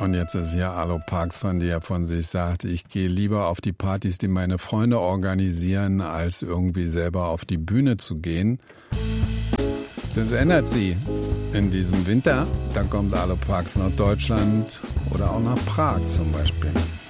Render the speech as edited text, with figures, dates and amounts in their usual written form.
Und jetzt ist hier Arlo Parks dran, die ja von sich sagt, ich gehe lieber auf die Partys, die meine Freunde organisieren, als irgendwie selber auf die Bühne zu gehen. Das ändert sie in diesem Winter. Da kommt Arlo Parks nach Deutschland oder auch nach Prag zum Beispiel.